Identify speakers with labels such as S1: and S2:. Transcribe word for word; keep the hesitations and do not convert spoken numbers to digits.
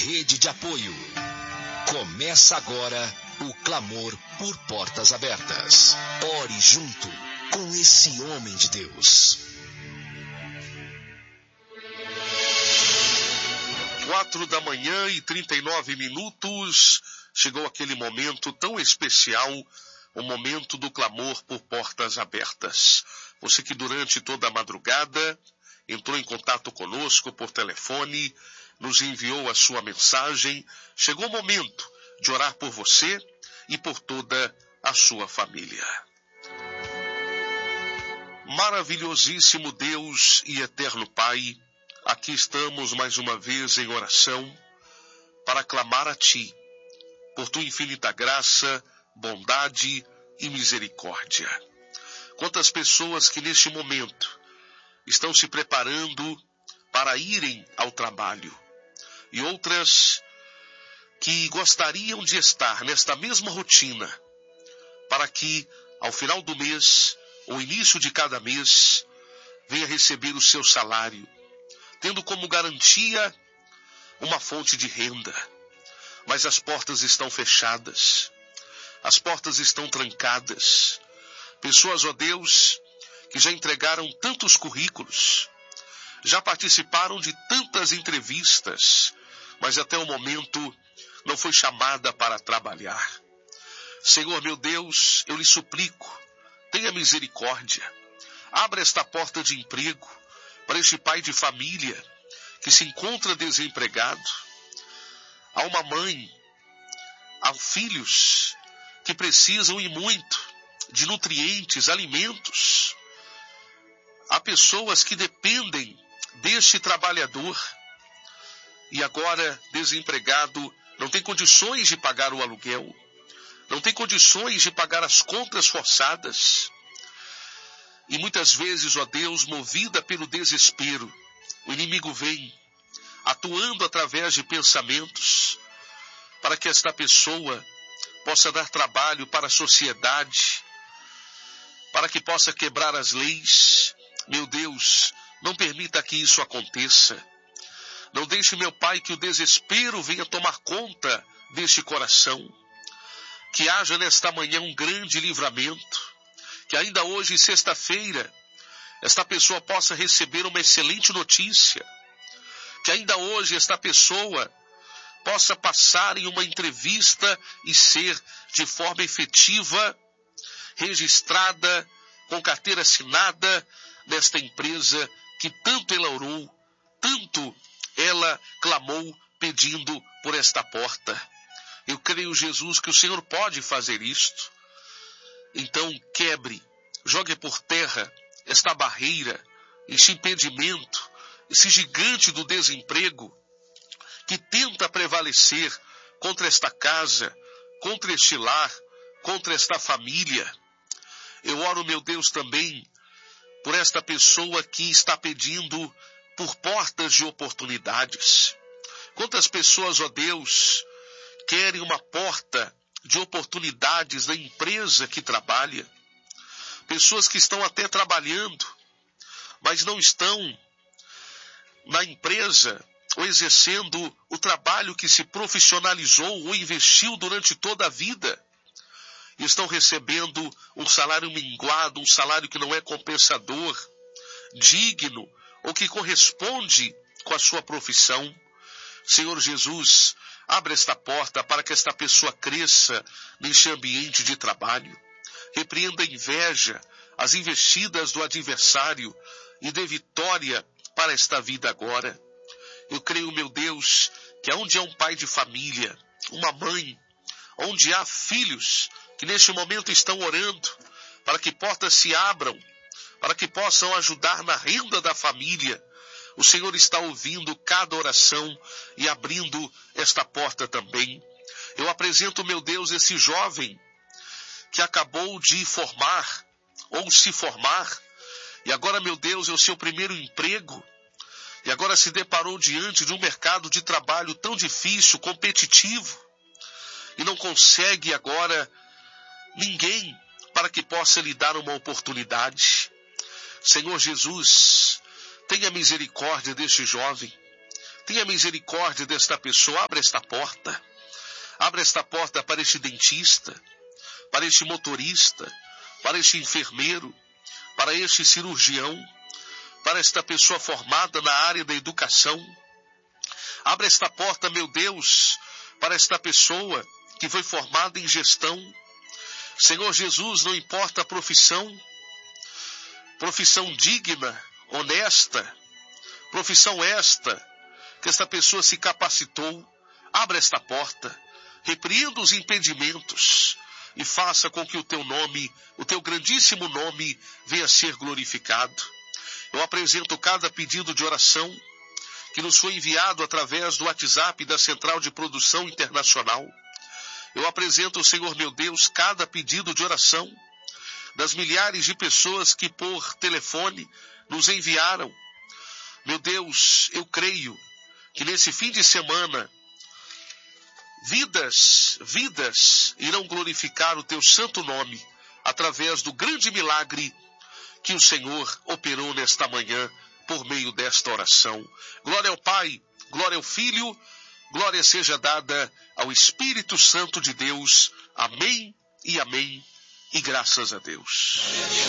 S1: rede de apoio. Começa agora o clamor por portas abertas. Ore junto com esse homem de Deus.
S2: Quatro da manhã e trinta e nove minutos, chegou aquele momento tão especial, o momento do clamor por portas abertas. Você que durante toda a madrugada entrou em contato conosco por telefone, nos enviou a sua mensagem, chegou o momento de orar por você e por toda a sua família. Maravilhosíssimo Deus e eterno Pai, aqui estamos mais uma vez em oração para clamar a Ti, por Tua infinita graça, bondade e misericórdia. Quantas pessoas que neste momento estão se preparando para irem ao trabalho e outras que gostariam de estar nesta mesma rotina para que ao final do mês, ou início de cada mês, venha receber o seu salário, tendo como garantia uma fonte de renda. Mas as portas estão fechadas, as portas estão trancadas. Pessoas, ó Deus, que já entregaram tantos currículos, já participaram de tantas entrevistas, mas até o momento não foi chamada para trabalhar. Senhor meu Deus, eu lhe suplico, tenha misericórdia, abra esta porta de emprego para este pai de família que se encontra desempregado. Há uma mãe, há filhos que precisam e muito de nutrientes, alimentos. Há pessoas que dependem deste trabalhador e agora desempregado não tem condições de pagar o aluguel, não tem condições de pagar as contas forçadas. E muitas vezes, ó Deus, movida pelo desespero, o inimigo vem atuando através de pensamentos para que esta pessoa possa dar trabalho para a sociedade, para que possa quebrar as leis. Meu Deus, não permita que isso aconteça. Não deixe, meu Pai, que o desespero venha tomar conta deste coração. Que haja nesta manhã um grande livramento. Que ainda hoje, sexta-feira, esta pessoa possa receber uma excelente notícia. Que ainda hoje esta pessoa possa passar em uma entrevista e ser, de forma efetiva, registrada, com carteira assinada, nesta empresa que tanto ela orou, tanto ela clamou pedindo por esta porta. Eu creio, Jesus, que o Senhor pode fazer isto. Então quebre, jogue por terra esta barreira, este impedimento, esse gigante do desemprego que tenta prevalecer contra esta casa, contra este lar, contra esta família. Eu oro, meu Deus, também por esta pessoa que está pedindo por portas de oportunidades. Quantas pessoas, ó Deus, querem uma porta de oportunidades na empresa que trabalha? Pessoas que estão até trabalhando, mas não estão na empresa ou exercendo o trabalho que se profissionalizou ou investiu durante toda a vida. Estão recebendo um salário minguado, um salário que não é compensador, digno, ou que corresponde com a sua profissão. Senhor Jesus, abre esta porta para que esta pessoa cresça neste ambiente de trabalho. Repreenda a inveja, as investidas do adversário e dê vitória para esta vida agora. Eu creio, meu Deus, que onde há um pai de família, uma mãe, onde há filhos que neste momento estão orando para que portas se abram, para que possam ajudar na renda da família, o Senhor está ouvindo cada oração e abrindo esta porta também. Eu apresento, meu Deus, esse jovem que acabou de formar ou se formar e agora, meu Deus, é o seu primeiro emprego e agora se deparou diante de um mercado de trabalho tão difícil, competitivo e não consegue agora ninguém para que possa lhe dar uma oportunidade. Senhor Jesus, tenha misericórdia deste jovem, tenha misericórdia desta pessoa, abre esta porta. Abre esta porta para este dentista, para este motorista, para este enfermeiro, para este cirurgião, para esta pessoa formada na área da educação. Abre esta porta, meu Deus, para esta pessoa que foi formada em gestão. Senhor Jesus, não importa a profissão, profissão digna, honesta, profissão esta, que esta pessoa se capacitou. Abre esta porta, repreenda os impedimentos e faça com que o teu nome, o teu grandíssimo nome, venha a ser glorificado. Eu apresento cada pedido de oração que nos foi enviado através do WhatsApp da Central de Produção Internacional. Eu apresento, Senhor meu Deus, cada pedido de oração das milhares de pessoas que por telefone nos enviaram. Meu Deus, eu creio que nesse fim de semana, vidas, vidas irão glorificar o teu santo nome através do grande milagre que o Senhor operou nesta manhã por meio desta oração. Glória ao Pai, glória ao Filho, glória seja dada ao Espírito Santo de Deus. Amém e amém. E graças a Deus.